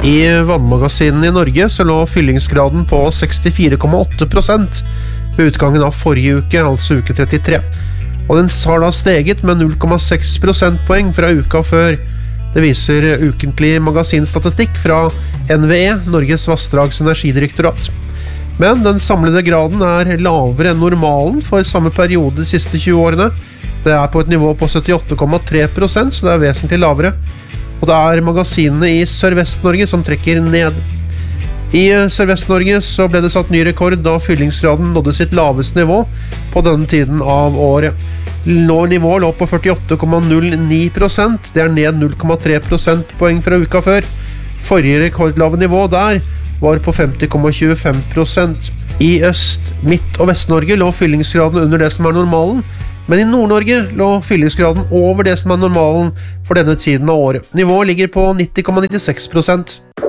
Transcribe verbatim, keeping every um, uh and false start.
I vannmagasinene i Norge så lå fyllingsgraden på sekstifire komma åtte prosent ved utgangen av forrige uke, altså uke trettitre. Og den har da steget med null komma seks prosentpoeng fra uka før. Det viser ukentlig magasinstatistikk fra N V E, Norges Vassdrags- og Energidirektorat. Men den samlede graden er lavere enn normalen for samme periode de siste tjue årene. Det er på et nivå på syttiåtte komma tre prosent, så det er vesentlig lavere. Og det er magasinene i Sørvest-Norge som trekker ned. I Sørvest-Norge så ble det satt ny rekord da fyllingsgraden nådde sitt laveste nivå på denne tiden av året. Nå nivået lå på førtiåtte komma null ni prosent, det er ned null komma tre prosentpoeng fra uka før. Forrige rekordlave nivå der var på femti komma tjuefem prosent. I Øst-, Midt- og Vest-Norge lå fyllingsgraden under det som er normalen, men i Nord-Norge lå fyllingsgraden over det som er normalen for denne tiden av året. Nivået ligger på nitti komma nittiseks prosent.